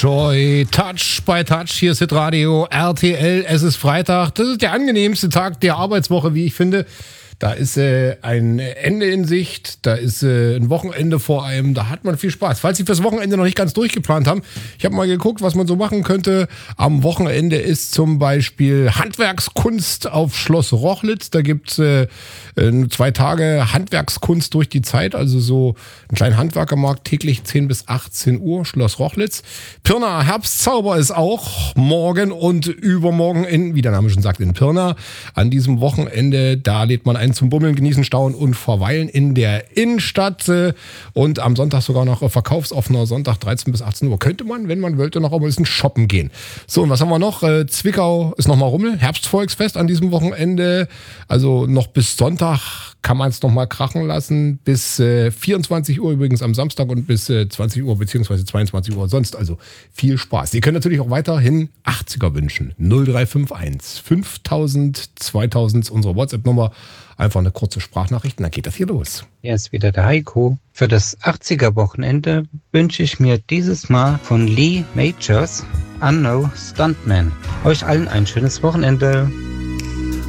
Enjoy Touch bei Touch. Hier ist Hitradio RTL. Es ist Freitag. Das ist der angenehmste Tag der Arbeitswoche, wie ich finde. Da ist ein Ende in Sicht, da ist ein Wochenende vor einem, da hat man viel Spaß. Falls Sie fürs Wochenende noch nicht ganz durchgeplant haben, ich habe mal geguckt, was man so machen könnte. Am Wochenende ist zum Beispiel Handwerkskunst auf Schloss Rochlitz. Da gibt's 2 Tage Handwerkskunst durch die Zeit, also so einen kleinen Handwerkermarkt täglich 10 bis 18 Uhr, Schloss Rochlitz. Pirna Herbstzauber ist auch morgen und übermorgen wie der Name schon sagt, in Pirna. An diesem Wochenende, da lädt man ein zum Bummeln, Genießen, Staunen und Verweilen in der Innenstadt. Und am Sonntag sogar noch verkaufsoffener Sonntag 13 bis 18 Uhr. Könnte man, wenn man wollte, noch ein bisschen shoppen gehen. So, und was haben wir noch? Zwickau ist nochmal Rummel. Herbstvolksfest an diesem Wochenende. Also noch bis Sonntag kann man es nochmal krachen lassen. Bis 24 Uhr übrigens am Samstag und bis 20 Uhr bzw. 22 Uhr sonst. Also viel Spaß. Sie können natürlich auch weiterhin 80er wünschen. 0351 5000 2000 ist unsere WhatsApp-Nummer. Einfach eine kurze Sprachnachricht und dann geht das hier los. Hier ist wieder der Heiko. Für das 80er-Wochenende wünsche ich mir dieses Mal von Lee Majors Unknown Stuntman. Euch allen ein schönes Wochenende.